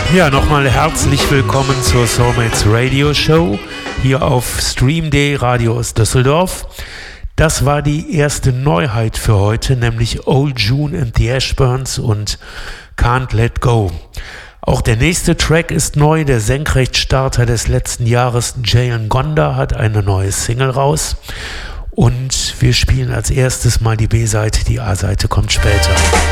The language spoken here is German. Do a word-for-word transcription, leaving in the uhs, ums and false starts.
Ja, nochmal herzlich willkommen zur Soulmates Radio Show hier auf Stream Day Radio aus Düsseldorf. Das war die erste Neuheit für heute, nämlich Old June and the Ashburns und Can't Let Go. Auch der nächste Track ist neu. Der Senkrechtstarter des letzten Jahres, Jay Ngonda, hat eine neue Single raus. Und wir spielen als erstes mal die B-Seite, die A-Seite kommt später.